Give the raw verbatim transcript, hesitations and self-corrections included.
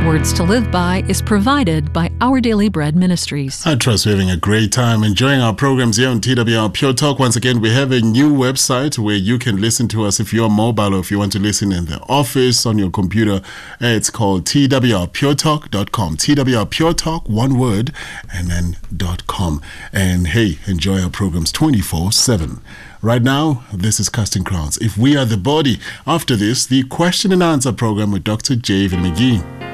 Words to Live By is provided by Our Daily Bread Ministries. I trust you're having a great time enjoying our programs here on T W R Pure Talk. Once again, we have a new website where you can listen to us if you're mobile or if you want to listen in the office on your computer. It's called T W R pure talk dot com. T W R Pure Talk, one word, and then .com. And hey, enjoy our programs twenty-four seven. Right now, this is Casting Crowns. If we are the body. After this, the question and answer program with Doctor Javen McGee.